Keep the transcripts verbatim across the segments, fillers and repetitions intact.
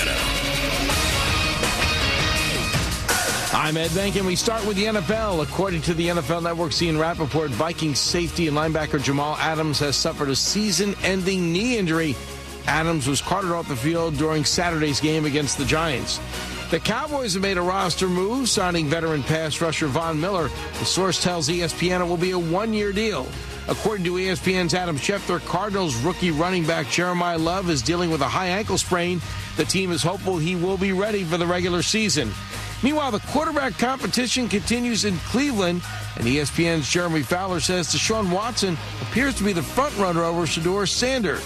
Canada. I'm Ed Bank, and we start with the N F L. According to the N F L Network's Ian Rappaport, Vikings safety and linebacker Jamal Adams has suffered a season-ending knee injury. Adams was carted off the field during Saturday's game against the Giants. The Cowboys have made a roster move, signing veteran pass rusher Von Miller. The source tells E S P N it will be a one-year deal. According to E S P N's Adam Schefter, Cardinals rookie running back Jeremiah Love is dealing with a high ankle sprain. The team is hopeful he will be ready for the regular season. Meanwhile, the quarterback competition continues in Cleveland, and E S P N's Jeremy Fowler says Deshaun Watson appears to be the front-runner over Shedeur Sanders.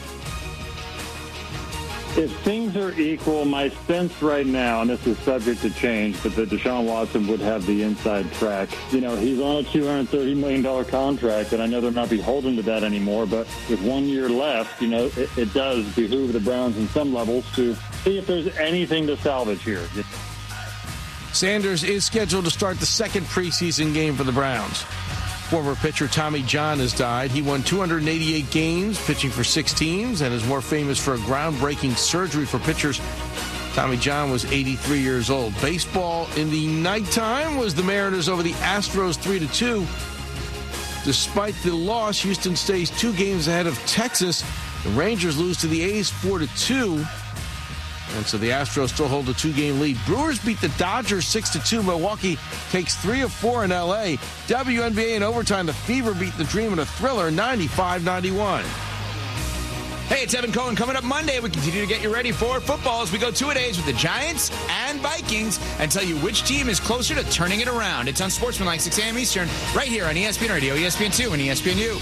If things are equal, my sense right now, and this is subject to change, but that Deshaun Watson would have the inside track. You know, he's on a two hundred thirty million dollars contract, and I know they're not beholden to that anymore, but with one year left, you know, it, it does behoove the Browns in some levels to see if there's anything to salvage here. Sanders is scheduled to start the second preseason game for the Browns. Former pitcher Tommy John has died. He won two hundred eighty-eight games, pitching for six teams, and is more famous for a groundbreaking surgery for pitchers. Tommy John was eighty-three years old. Baseball in the nighttime was the Mariners over the Astros three to two. Despite the loss, Houston stays two games ahead of Texas. The Rangers lose to the A's four to two. And so the Astros still hold a two-game lead. Brewers beat the Dodgers six to two. Milwaukee takes three of four in L A. W N B A in overtime, the Fever beat the Dream in a thriller ninety-five ninety-one. Hey, it's Evan Cohen. Coming up Monday, we continue to get you ready for football as we go two-a-days with the Giants and Vikings and tell you which team is closer to turning it around. It's on Sportsmanlike, six a.m. Eastern, right here on E S P N Radio, E S P N two, and E S P N U.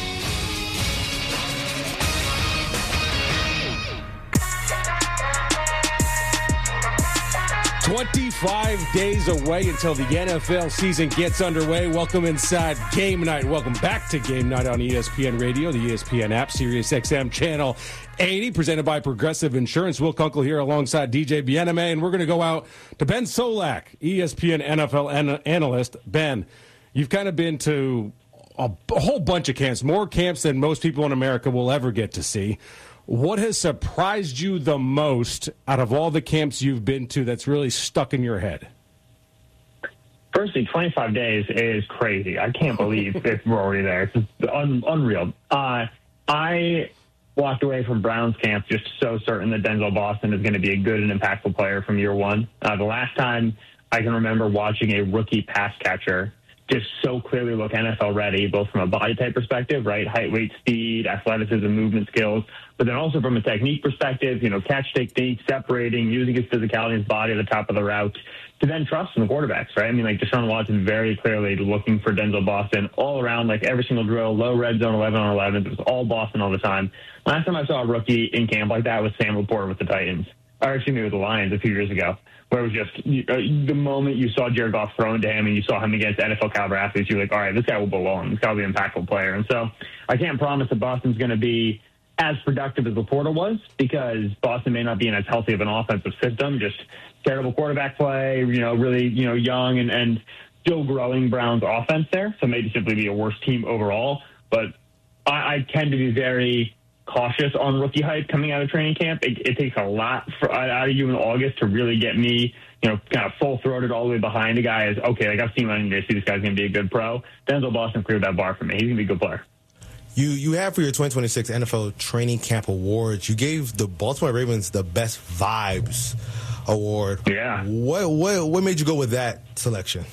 twenty-five days away until the N F L season gets underway. Welcome inside Game Night. Welcome back to Game Night on E S P N Radio, the E S P N app, Sirius X M Channel eighty, presented by Progressive Insurance. Will Kunkel here alongside D J Bieneme, and we're going to go out to Ben Solak, E S P N N F L an- analyst. Ben, you've kind of been to a, a whole bunch of camps, more camps than most people in America will ever get to see. What has surprised you the most out of all the camps you've been to that's really stuck in your head? Firstly, twenty-five days is crazy. I can't believe if we're already there. It's just un- unreal. Uh, I walked away from Browns camp just so certain that Denzel Boston is going to be a good and impactful player from year one. Uh, the last time I can remember watching a rookie pass catcher just so clearly look N F L ready, both from a body type perspective, right? Height, weight, speed, athleticism, movement skills, but then also from a technique perspective, you know, catch technique, separating, using his physicality, his body at the top of the route, to then trust in the quarterbacks, right? I mean, like Deshaun Watson very clearly looking for Denzel Boston all around, like every single drill, low red zone, eleven on eleven. It was all Boston all the time. Last time I saw a rookie in camp like that was Sam Laporta with the Titans, or excuse me, with the Lions a few years ago, where it was just uh, the moment you saw Jared Goff thrown to him and you saw him against N F L caliber athletes, you're like, all right, this guy will belong. This guy will be an impactful player. And so I can't promise that Boston's going to be as productive as Laporta was, because Boston may not be in as healthy of an offensive system, just terrible quarterback play, you know, really, you know, young and, and still growing Browns offense there. So maybe simply be a worse team overall. But I, I tend to be very cautious on rookie hype coming out of training camp. It, it takes a lot for, out of you in August to really get me, you know, kind of full-throated all the way behind a guy. Is okay, like I've seen my to see this guy's going to be a good pro. Denzel Boston cleared that bar for me. He's going to be a good player. You you have for your twenty twenty-six N F L Training Camp Awards, you gave the Baltimore Ravens the Best Vibes Award. Yeah. What what what made you go with that selection?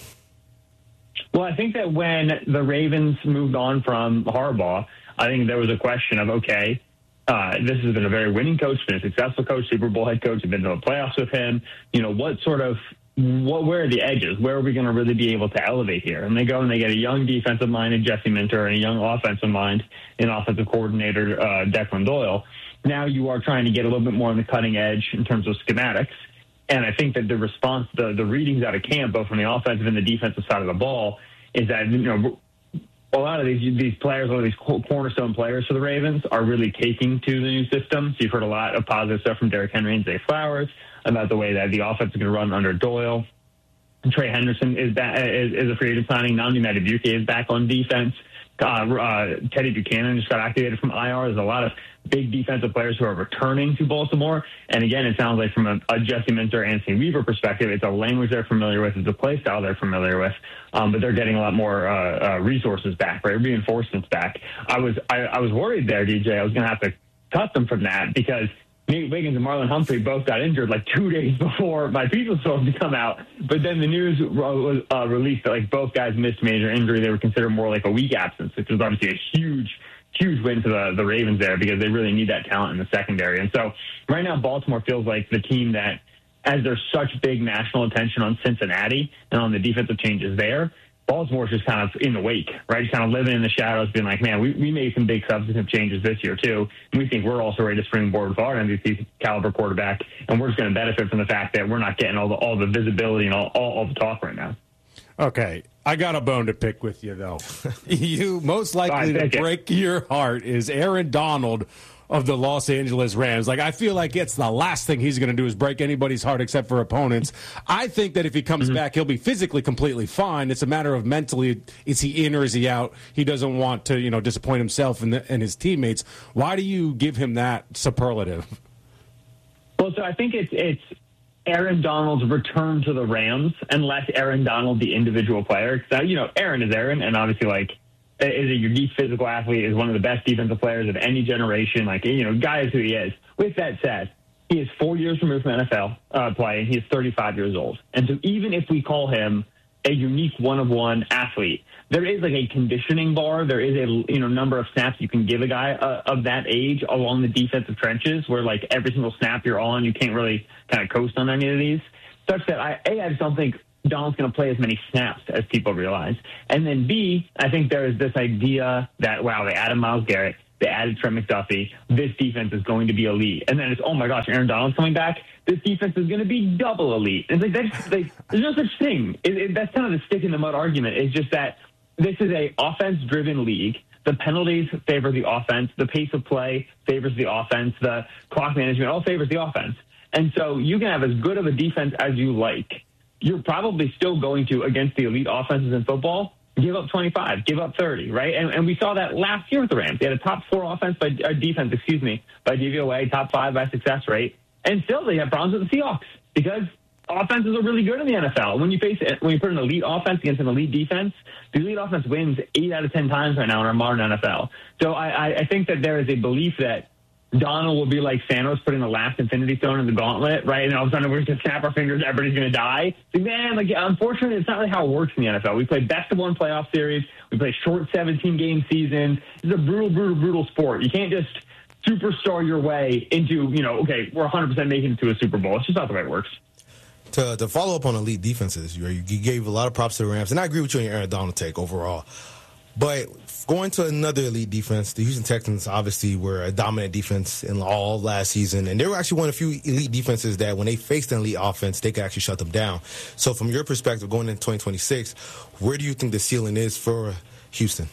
Well, I think that when the Ravens moved on from Harbaugh, I think there was a question of, okay, uh, this has been a very winning coach, been a successful coach, Super Bowl head coach, have been to the playoffs with him. You know, what sort of, what, where are the edges? Where are we going to really be able to elevate here? And they go and they get a young defensive mind in Jesse Minter and a young offensive mind in offensive coordinator uh, Declan Doyle. Now you are trying to get a little bit more on the cutting edge in terms of schematics. And I think that the response, the, the readings out of camp, both from the offensive and the defensive side of the ball, is that, you know, a lot of these these players, a lot of these cornerstone players for the Ravens are really taking to the new system. So you've heard a lot of positive stuff from Derrick Henry and Zay Flowers about the way that the offense is going to run under Doyle. And Trey Henderson is, back, is, is a free agent signing. Nnamdi Madubuike is back on defense. Uh, uh, Teddy Buchanan just got activated from I R. There's a lot of big defensive players who are returning to Baltimore. And again, it sounds like from a, a Jesse Minter, Anthony Weaver perspective, it's a language they're familiar with, it's a play style they're familiar with, um, but they're getting a lot more uh, uh, resources back, right? Reinforcements back. I was I, I was worried there, D J. I was going to have to cut them from that because Nate Wiggins and Marlon Humphrey both got injured like two days before my pizza was supposed to come out. But then the news was uh, released that like both guys missed major injury. They were considered more like a week absence, which was obviously a huge, huge win for the, the Ravens there because they really need that talent in the secondary. And so right now Baltimore feels like the team that, as there's such big national attention on Cincinnati and on the defensive changes there, Baltimore's just kind of in the wake, right? Just kind of living in the shadows, being like, man, we, we made some big substantive changes this year, too. And we think we're also ready to springboard with our M V P caliber quarterback, and we're just going to benefit from the fact that we're not getting all the all the visibility and all, all, all the talk right now. Okay, I got a bone to pick with you, though. You most likely right, to break it. Your heart is Aaron Donald of the Los Angeles Rams. Like, I feel like it's the last thing he's going to do is break anybody's heart except for opponents. I think that if he comes mm-hmm. back, he'll be physically completely fine. It's a matter of mentally, is he in or is he out? He doesn't want to, you know, disappoint himself and, the, and his teammates. Why do you give him that superlative? Well, so I think it's it's Aaron Donald's return to the Rams and less Aaron Donald, the individual player. So, you know, Aaron is Aaron, and obviously, like, is a unique physical athlete, is one of the best defensive players of any generation. Like, you know, guy is who he is. With that said, he is four years removed from N F L uh, play, and he is thirty-five years old. And so even if we call him a unique one-of-one athlete, there is like a conditioning bar. There is a, you know, number of snaps you can give a guy uh, of that age along the defensive trenches where, like, every single snap you're on, you can't really kind of coast on any of these. Such that, I, A, I just don't think Donald's going to play as many snaps as people realize. And then B, I think there is this idea that, wow, they added Myles Garrett, they added Trent McDuffie, this defense is going to be elite. And then it's, oh my gosh, Aaron Donald's coming back, this defense is going to be double elite. And it's like, that's, like, there's no such thing. It, it, that's kind of the stick in the mud argument. It's just that this is a offense-driven league. The penalties favor the offense. The pace of play favors the offense. The clock management all favors the offense. And so you can have as good of a defense as you like. You're probably still going to, against the elite offenses in football, give up twenty-five, give up thirty, right? And, and we saw that last year with the Rams. They had a top four offense by uh, defense, excuse me, by D V O A, top five by success rate, and still they have problems with the Seahawks because offenses are really good in the N F L. When you face when you put an elite offense against an elite defense, the elite offense wins eight out of ten times right now in our modern N F L. So I, I think that there is a belief that Donald will be like Thanos putting the last Infinity Stone in the gauntlet, right? And all of a sudden we're going to snap our fingers, everybody's going to die. Like, man, like, unfortunately, it's not really how it works in the N F L. We play best of one playoff series. We play short seventeen-game seasons. It's a brutal, brutal, brutal sport. You can't just superstar your way into, you know, okay, we're one hundred percent making it to a Super Bowl. It's just not the way it works. To, to follow up on elite defenses, you, you gave a lot of props to the Rams, and I agree with you on your Aaron Donald take overall. But going to another elite defense, the Houston Texans obviously were a dominant defense in all of last season, and they were actually one of the few elite defenses that when they faced an elite offense, they could actually shut them down. So from your perspective, going into twenty twenty-six, where do you think the ceiling is for Houston?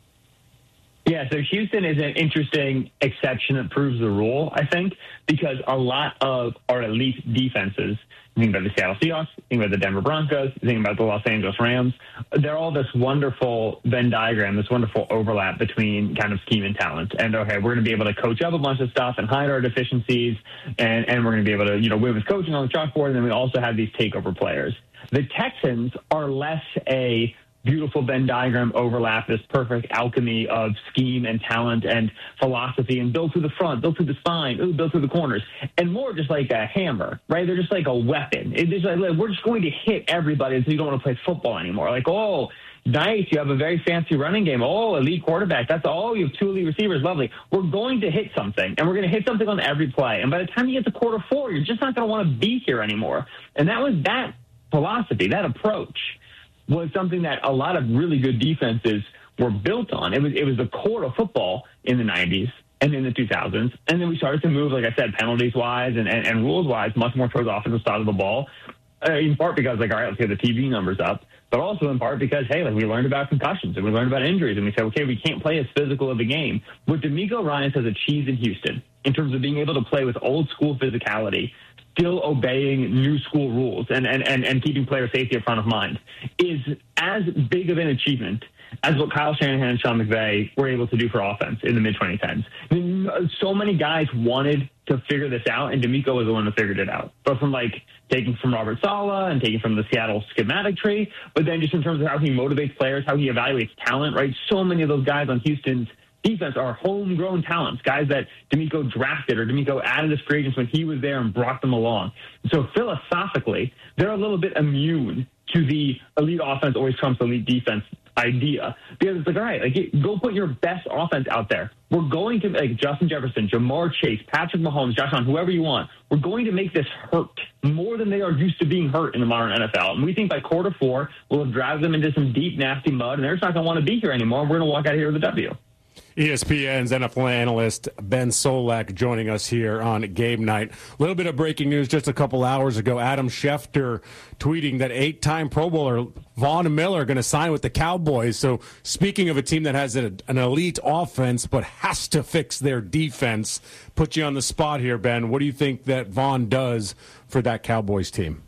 Yeah, so Houston is an interesting exception that proves the rule, I think, because a lot of our elite defenses, you think about the Seattle Seahawks, you think about the Denver Broncos, you think about the Los Angeles Rams, they're all this wonderful Venn diagram, this wonderful overlap between kind of scheme and talent. And, okay, we're going to be able to coach up a bunch of stuff and hide our deficiencies, and, and we're going to be able to, you know, win with coaching on the chalkboard, and then we also have these takeover players. The Texans are less a beautiful Venn diagram overlap, this perfect alchemy of scheme and talent and philosophy, and build through the front, build through the spine, ooh, build through the corners, and more just like a hammer, right? They're just like a weapon. It's like, like, we're just going to hit everybody until you don't want to play football anymore. Like, oh, nice, you have a very fancy running game. Oh, elite quarterback. That's all. You have two elite receivers. Lovely. We're going to hit something, and we're going to hit something on every play. And by the time you get to quarter four, you're just not going to want to be here anymore. And that was that philosophy, that approach was something that a lot of really good defenses were built on. It was it was the core of football in the nineties and in the two thousands. And then we started to move, like I said, penalties-wise and, and, and rules-wise, much more towards the offensive side of the ball, uh, in part because, like, all right, let's get the T V numbers up, but also in part because, hey, like, we learned about concussions and we learned about injuries, and we said, okay, we can't play as physical of a game. What DeMeco Ryans has achieved in Houston in terms of being able to play with old-school physicality, still obeying new school rules and, and, and, and keeping player safety at front of mind, is as big of an achievement as what Kyle Shanahan and Sean McVay were able to do for offense in the mid twenty tens. I mean, so many guys wanted to figure this out, and DeMeco was the one that figured it out. But from like taking from Robert Saleh and taking from the Seattle schematic tree, but then just in terms of how he motivates players, how he evaluates talent, right? So many of those guys on Houston's defense are homegrown talents, guys that DeMeco drafted or DeMeco added as free agents when he was there and brought them along. So philosophically, they're a little bit immune to the elite offense always trumps elite defense idea, because it's like, all right, like go put your best offense out there. We're going to, like, Justin Jefferson, Jamar Chase, Patrick Mahomes, Josh Allen, whoever you want. We're going to make this hurt more than they are used to being hurt in the modern N F L. And we think by quarter four, we'll have dragged them into some deep, nasty mud, and they're just not going to want to be here anymore. We're going to walk out of here with a W. E S P N's N F L analyst Ben Solak joining us here on Game Night. A little bit of breaking news just a couple hours ago. Adam Schefter tweeting that eight-time Pro Bowler Von Miller going to sign with the Cowboys. So speaking of a team that has a, an elite offense but has to fix their defense, put you on the spot here, Ben. What do you think that Von does for that Cowboys team?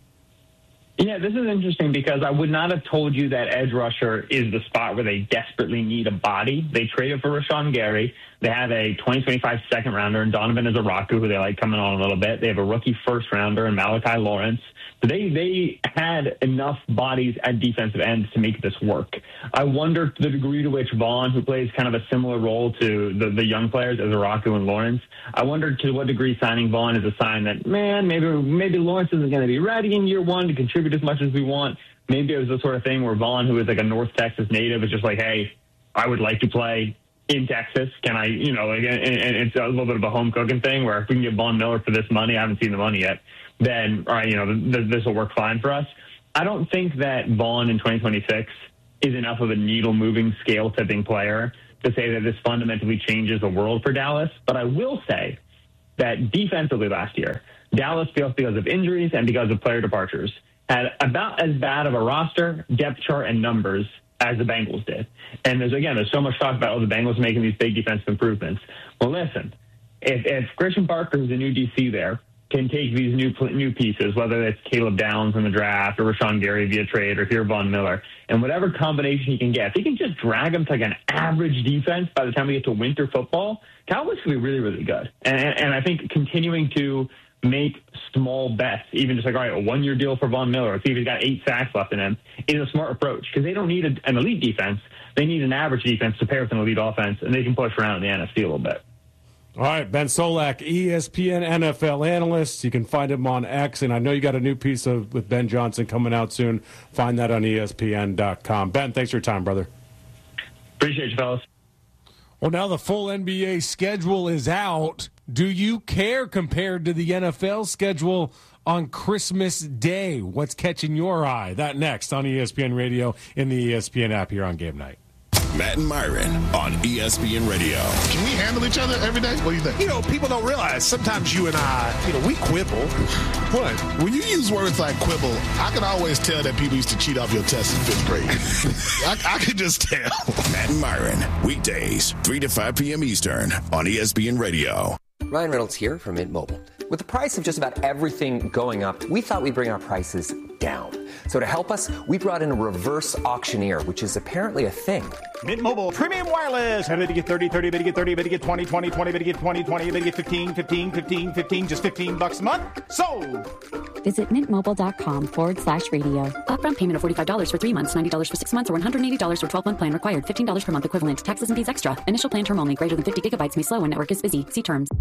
Yeah, this is interesting because I would not have told you that edge rusher is the spot where they desperately need a body. They traded for Rashawn Gary. They have a twenty twenty-five second rounder in Donovan Izaraku, who they like coming on a little bit. They have a rookie first rounder in Malachi Lawrence. So they, they had enough bodies at defensive ends to make this work. I wonder the degree to which Vaughn, who plays kind of a similar role to the, the young players, Izaraku and Lawrence, I wonder to what degree signing Vaughn is a sign that, man, maybe maybe Lawrence isn't going to be ready in year one to contribute as much as we want. Maybe it was the sort of thing where Vaughn, who is like a North Texas native, is just like, hey, I would like to play in Texas. Can I, you know, like, and, and it's a little bit of a home cooking thing where if we can get Von Miller for this money, I haven't seen the money yet, then, all right, you know, th- this will work fine for us. I don't think that Vaughn in twenty twenty-six is enough of a needle-moving, scale-tipping player to say that this fundamentally changes the world for Dallas. But I will say that defensively last year, Dallas, because of injuries and because of player departures, had about as bad of a roster, depth chart, and numbers as the Bengals did. And there's, again, there's so much talk about, oh, the Bengals making these big defensive improvements. Well, listen, if, if Christian Parker, who's the new D C there, can take these new new pieces, whether it's Caleb Downs in the draft or Rashawn Gary via trade or here Von Miller, and whatever combination he can get, if he can just drag them to like an average defense by the time we get to winter football, Cowboys will be really, really good. And, and I think continuing to make small bets, even just like, all right, a one-year deal for Von Miller, see if he's got eight sacks left in him, is a smart approach because they don't need a, an elite defense. They need an average defense to pair with an elite offense, and they can push around in the N F C a little bit. All right, Ben Solak, E S P N N F L analyst. You can find him on X, and I know you got a new piece of with Ben Johnson coming out soon. Find that on E S P N dot com. Ben, thanks for your time, brother. Appreciate you, fellas. Well, now the full N B A schedule is out. Do you care compared to the N F L schedule on Christmas Day? What's catching your eye? That next on E S P N Radio in the E S P N app here on Game Night. Matt and Myron on E S P N Radio. Can we handle each other every day? What do you think? You know, people don't realize sometimes you and I, you know, we quibble. What? When you use words like quibble, I can always tell that people used to cheat off your test in fifth grade. I, I can just tell. Matt and Myron, weekdays, three to five p.m. Eastern on E S P N Radio. Ryan Reynolds here from Mint Mobile. With the price of just about everything going up, we thought we'd bring our prices down. So to help us, we brought in a reverse auctioneer, which is apparently a thing. Mint Mobile Premium Wireless. How to get thirty, thirty, bit to get thirty, bit to get twenty, twenty, twenty, bit to get twenty, twenty, bit to get fifteen, fifteen, fifteen, fifteen, just fifteen bucks a month? Sold! Visit mintmobile.com forward slash radio. Upfront payment of forty-five dollars for three months, ninety dollars for six months, or one hundred eighty dollars for twelve-month plan required. fifteen dollars per month equivalent. Taxes and fees extra. Initial plan term only. Greater than fifty gigabytes may slow when network is busy. See terms.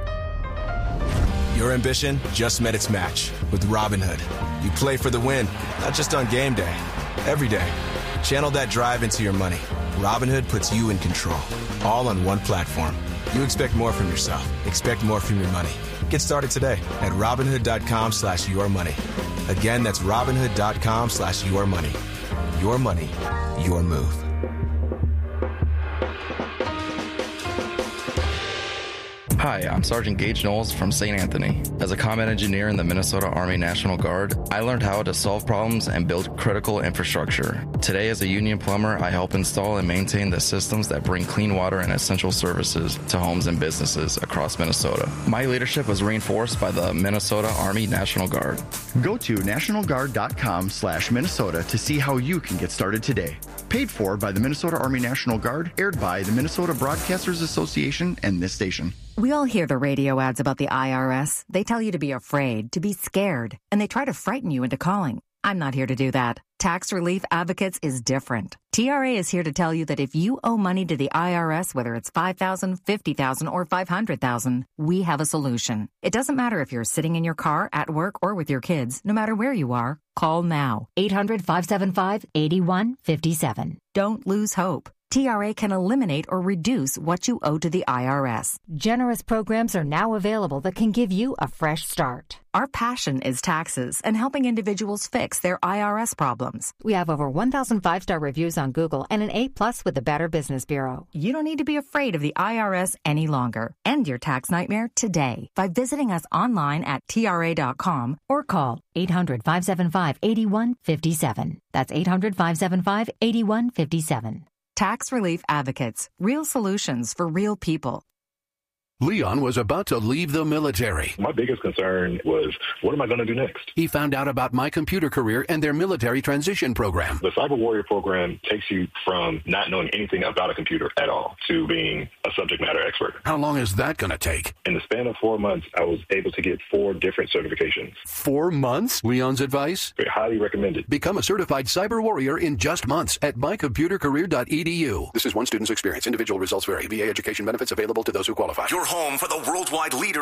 Your ambition just met its match with Robinhood. You play for the win, not just on game day, every day. Channel that drive into your money. Robinhood puts you in control, all on one platform. You expect more from yourself. Expect more from your money. Get started today at Robinhood.com slash your money. Again, that's Robinhood.com slash your money. Your money, your move. Hi, I'm Sergeant Gage Knowles from Saint Anthony. As a combat engineer in the Minnesota Army National Guard, I learned how to solve problems and build critical infrastructure. Today, as a union plumber, I help install and maintain the systems that bring clean water and essential services to homes and businesses across Minnesota. My leadership was reinforced by the Minnesota Army National Guard. Go to nationalguard.com slash Minnesota to see how you can get started today. Paid for by the Minnesota Army National Guard, aired by the Minnesota Broadcasters Association and this station. We all hear the radio ads about the I R S. They tell you to be afraid, to be scared, and they try to frighten you into calling. I'm not here to do that. Tax Relief Advocates is different. T R A is here to tell you that if you owe money to the I R S, whether it's five thousand dollars, fifty thousand dollars, or five hundred thousand dollars, we have a solution. It doesn't matter if you're sitting in your car, at work, or with your kids. No matter where you are, call now. eight hundred, five seven five, eight one five seven. Don't lose hope. T R A can eliminate or reduce what you owe to the I R S. Generous programs are now available that can give you a fresh start. Our passion is taxes and helping individuals fix their I R S problems. We have over one thousand five-star reviews on Google and an A plus with the Better Business Bureau. You don't need to be afraid of the I R S any longer. End your tax nightmare today by visiting us online at T R A dot com or call eight hundred, five seven five, eight one five seven. That's eight hundred, five seven five, eight one five seven. Tax Relief Advocates. Real solutions for real people. Leon was about to leave the military. My biggest concern was, what am I going to do next? He found out about My Computer Career and their military transition program. The Cyber Warrior program takes you from not knowing anything about a computer at all to being a subject matter expert. How long is that going to take? In the span of four months, I was able to get four different certifications. Four months? Leon's advice? Very highly recommended. Become a certified cyber warrior in just months at my computer career dot e d u. This is one student's experience. Individual results vary. V A education benefits available to those who qualify. Your home for the worldwide leader